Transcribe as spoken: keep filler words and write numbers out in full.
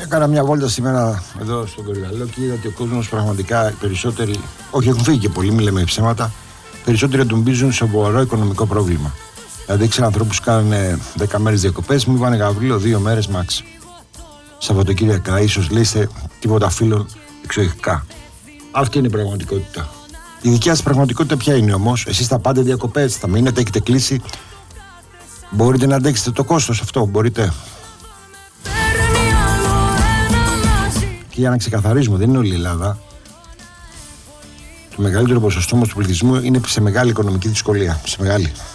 Έκανα μια βόλτα σήμερα εδώ στον Κορυδαλό και είδα ότι ο κόσμος πραγματικά περισσότεροι, όχι έχουν φύγει και πολλοί, μην λέμε ψέματα, περισσότεροι αντιμετωπίζουν σοβαρό οικονομικό πρόβλημα. Δηλαδή ξέρω ανθρώπους που κάνουν δέκα μέρες διακοπές, μου είπανε Γαβρίλο δύο μέρες μάξι. Σαββατοκύριακα, ίσως λύστε τίποτα φίλων εξοχικά. Αυτή είναι η πραγματικότητα. Η δικιά σας πραγματικότητα ποια είναι όμως? Εσείς θα πάτε διακοπές, θα μείνετε, έχετε κλείσει. Μπορείτε να αντέξετε το κόστος αυτό, μπορείτε? Και για να ξεκαθαρίσουμε, δεν είναι όλη η Ελλάδα. Το μεγαλύτερο ποσοστό όμως του πληθυσμού είναι σε μεγάλη οικονομική δυσκολία. Σε μεγάλη.